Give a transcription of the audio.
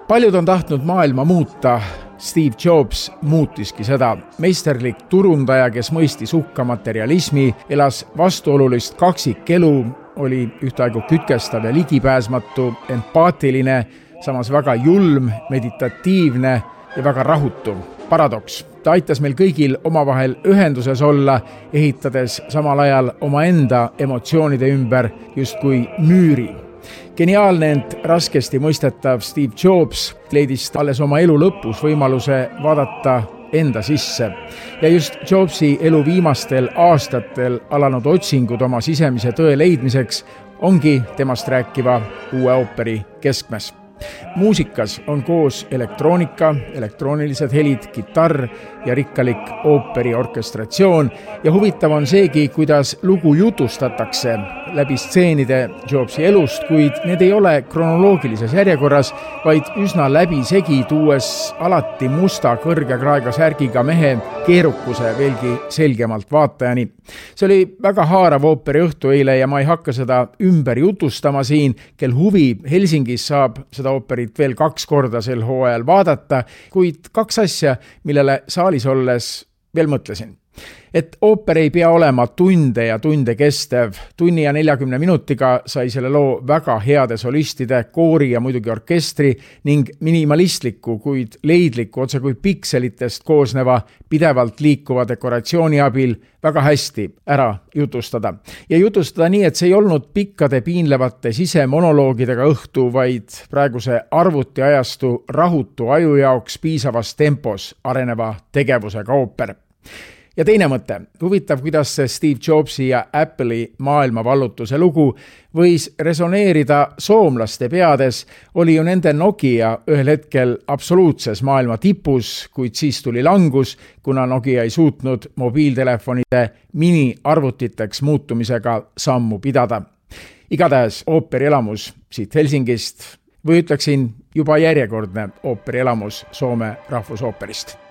Paljud on tahtnud maailma muuta. Steve Jobs muutiski seda. Meisterlik turundaja, kes mõistis hukka materialismi, elas vastuolulist kaksikelu, oli ühtaegu kütkestav ja ligipääsmatu, empaatiline, samas väga julm, meditatiivne ja väga rahutu. Paradoks. Ta aitas meil kõigil omavahel ühenduses olla, ehitades samal ajal omaenda emotsioonide ümber justkui müüri. Geniaalne, ent raskesti mõistetav Steve Jobs leidis alles oma elu lõpus võimaluse vaadata enda sisse. Ja just Jobsi elu viimastel aastatel alanud otsingud oma sisemise tõe leidmiseks ongi temast rääkiva uue ooperi keskmes. Muusikas on koos elektroonika, elektroonilised helid, kitarr ja rikkalik ooperi orkestratsioon ja huvitav on seegi, kuidas lugu jutustatakse läbi stseenide Jobsi elust, kuid need ei ole kronoloogilises järjekorras, vaid üsna läbisegi, tuues alati musta kõrge kraega särgiga mehe keerukuse veelgi selgemalt vaatajani. See oli väga haarav ooperi õhtu eile ja ma ei hakka seda ümber jutustama siin, kel huvi Helsingis saab seda ooperit veel 2 korda sel hooajal vaadata, kuid 2 asja, millele saalis olles veel mõtlesin. Et ooper ei pea olema tunde ja tunde kestev. 1 tunni ja 40 minutiga sai selle loo väga heade solistide, koori ja muidugi orkestri ning minimalistliku, kuid leidliku, otse kui pikselitest koosneva, pidevalt liikuva dekoratsiooni abil väga hästi ära jutustada. Ja jutustada nii, et see ei olnud pikkade piinlevate sisemonoloogidega õhtu, vaid praeguse arvutiajastu rahutu aju jaoks piisavas tempos areneva tegevusega ooper. Ja teine mõte, huvitav, kuidas see Steve Jobsi ja Apple'i maailmavallutuse lugu võis resoneerida soomlaste peades, oli ju nende Nokia ühel hetkel absoluutses maailma tipus, kuid siis tuli langus, kuna Nokia ei suutnud mobiiltelefonide miniarvutiteks muutumisega sammu pidada. Igatahes ooperielamus siit Helsingist või ütleksin juba järjekordne ooperielamus Soome rahvusooperist.